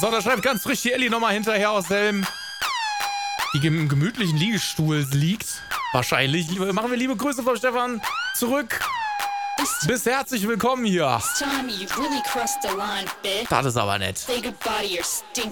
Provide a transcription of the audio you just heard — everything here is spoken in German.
So, da schreibt ganz frisch die Ellie nochmal hinterher aus Helm. Die im gemütlichen Liegestuhl liegt. Wahrscheinlich. Machen wir liebe Grüße von Stefan zurück. Bist herzlich willkommen hier. Das ist aber nett.